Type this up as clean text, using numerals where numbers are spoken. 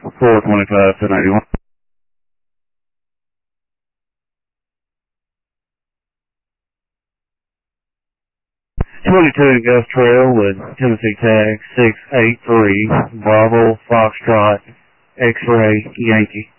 425 to 91. 22 Gus Trail with Tennessee tag 683 Bravo Foxtrot X-Ray Yankee.